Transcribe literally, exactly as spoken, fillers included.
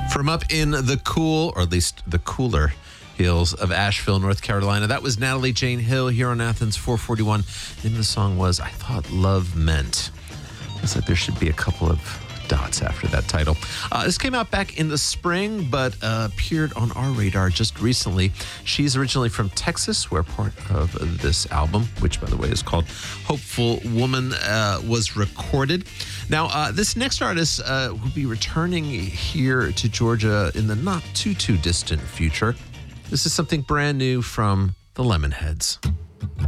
From up in the cool, or at least the cooler hills of Asheville, North Carolina, that was Natalie Jane Hill here on Athens four forty-one. The name of the song was I Thought Love Meant. Looks like there should be a couple of dots after that title. Uh, this came out back in the spring, but uh, appeared on our radar just recently. She's originally from Texas, where part of this album, which, by the way, is called Hopeful Woman, uh, was recorded. Now, uh, this next artist uh, will be returning here to Georgia in the not too, too distant future. This is something brand new from the Lemonheads.